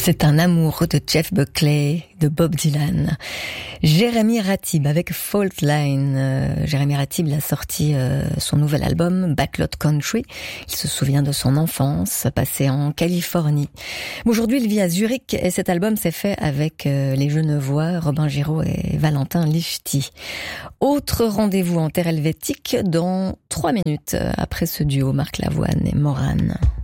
C'est un amoureux de Jeff Buckley, de Bob Dylan. Jérémy Ratib avec Fault Line. Jérémy Ratib a sorti son nouvel album Backlot Country. Il se souvient de son enfance passée en Californie. Aujourd'hui, il vit à Zurich et cet album s'est fait avec les Genevois Robin Giraud et Valentin Lichty. Autre rendez-vous en terre helvétique dans 3 minutes après ce duo Marc Lavoine et Morane.